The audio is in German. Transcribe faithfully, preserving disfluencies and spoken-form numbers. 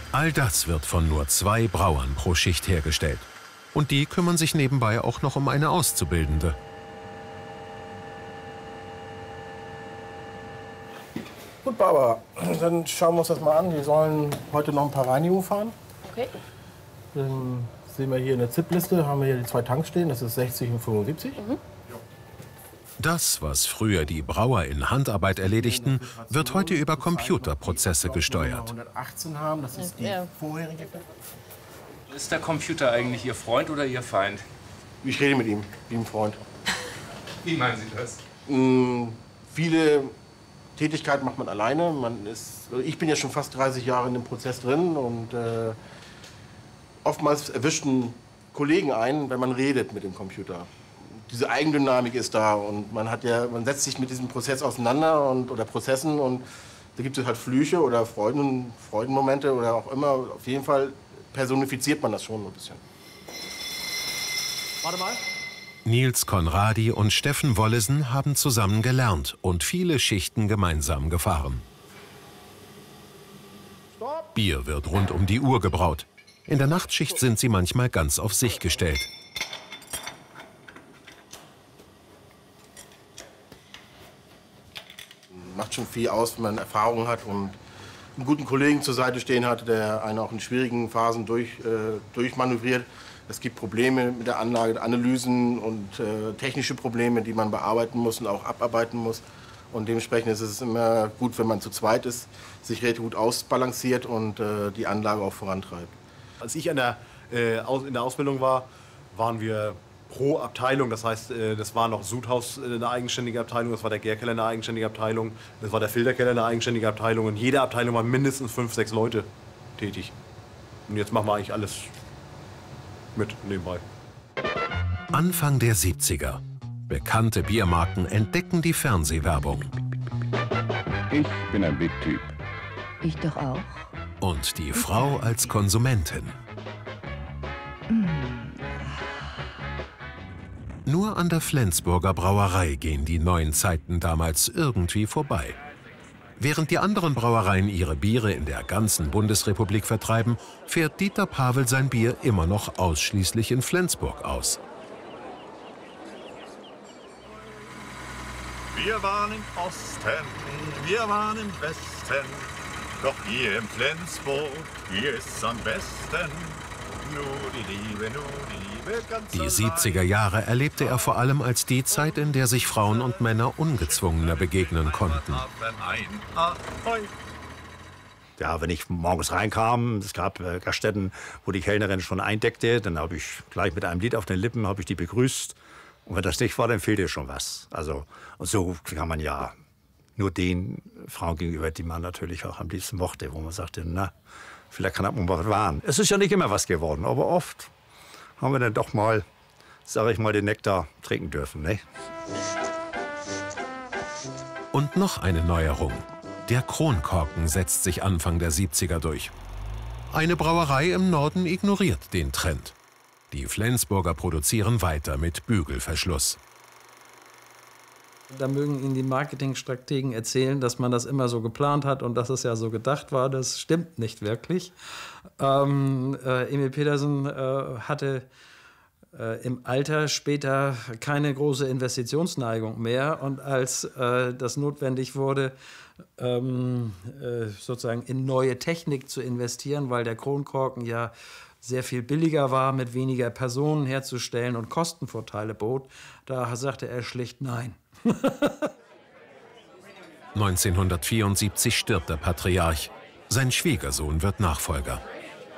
All das wird von nur zwei Brauern pro Schicht hergestellt. Und die kümmern sich nebenbei auch noch um eine Auszubildende. Gut, Barbara, dann schauen wir uns das mal an. Wir sollen heute noch ein paar Reinigungen fahren. Okay. Dann sehen wir hier in der Zip-Liste, haben wir hier die zwei Tanks stehen, das ist sechzig und fünfundsiebzig. Mhm. Das, was früher die Brauer in Handarbeit erledigten, wird heute über Computerprozesse gesteuert. hundertachtzehn haben, das ist die Ja. vorherige. Ist der Computer eigentlich Ihr Freund oder Ihr Feind? Ich rede mit ihm, wie ein Freund. Wie meinen Sie das? Mm, viele Tätigkeiten macht man alleine. Man ist, ich bin ja schon fast dreißig Jahre in dem Prozess drin und äh, oftmals erwischten Kollegen ein, wenn man redet mit dem Computer. Diese Eigendynamik ist da und man hat ja, man setzt sich mit diesem Prozess auseinander und, oder Prozessen und da gibt es halt Flüche oder Freuden, Freudenmomente oder auch immer. Auf jeden Fall personifiziert man das schon ein bisschen. Warte mal. Nils Conradi und Steffen Wollesen haben zusammen gelernt und viele Schichten gemeinsam gefahren. Bier wird rund um die Uhr gebraut. In der Nachtschicht sind sie manchmal ganz auf sich gestellt. Macht schon viel aus, wenn man Erfahrung hat und einen guten Kollegen zur Seite stehen hat, der einen auch in schwierigen Phasen durch, äh, durchmanövriert. Es gibt Probleme mit der Anlage, Analysen und äh, technische Probleme, die man bearbeiten muss und auch abarbeiten muss. Und dementsprechend ist es immer gut, wenn man zu zweit ist, sich relativ gut ausbalanciert und äh, die Anlage auch vorantreibt. Als ich in der, äh, aus, in der Ausbildung war, waren wir pro Abteilung. Das heißt, äh, das war noch Sudhaus äh, eine eigenständige Abteilung, das war der Gärkeller eine eigenständige Abteilung, das war der Filterkeller eine eigenständige Abteilung. Und jede Abteilung waren mindestens fünf, sechs Leute tätig. Und jetzt machen wir eigentlich alles mit nebenbei. Anfang der siebziger. Bekannte Biermarken entdecken die Fernsehwerbung. Ich bin ein Big Typ. Ich doch auch. Und die Frau als Konsumentin. Mm. Nur an der Flensburger Brauerei gehen die neuen Zeiten damals irgendwie vorbei. Während die anderen Brauereien ihre Biere in der ganzen Bundesrepublik vertreiben, fährt Dieter Pavel sein Bier immer noch ausschließlich in Flensburg aus. Wir waren im Osten, wir waren im Westen, doch hier in Flensburg, hier ist's am besten. Nur die Liebe, nur die Liebe, ganz Die allein. siebziger Jahre erlebte er vor allem als die Zeit, in der sich Frauen und Männer ungezwungener begegnen konnten. Ja, wenn ich morgens reinkam, es gab äh, Gaststätten, wo die Kellnerin schon eindeckte, dann habe ich gleich mit einem Lied auf den Lippen, habe ich die begrüßt. Und wenn das nicht war, dann fehlte schon was. Also, und so kann man ja nur den Frauen gegenüber, die man natürlich auch am liebsten mochte, wo man sagte, na, vielleicht kann man was wahren. Es ist ja nicht immer was geworden, aber oft haben wir dann doch mal, sage ich mal, den Nektar trinken dürfen. Ne? Und noch eine Neuerung. Der Kronkorken setzt sich Anfang der siebziger durch. Eine Brauerei im Norden ignoriert den Trend. Die Flensburger produzieren weiter mit Bügelverschluss. Da mögen Ihnen die Marketingstrategen erzählen, dass man das immer so geplant hat und dass es ja so gedacht war. Das stimmt nicht wirklich. Ähm, äh, Emil Petersen äh, hatte äh, im Alter später keine große Investitionsneigung mehr. Und als äh, das notwendig wurde, ähm, äh, sozusagen in neue Technik zu investieren, weil der Kronkorken ja sehr viel billiger war, mit weniger Personen herzustellen und Kostenvorteile bot, da sagte er schlicht nein. neunzehnhundertvierundsiebzig stirbt der Patriarch. Sein Schwiegersohn wird Nachfolger.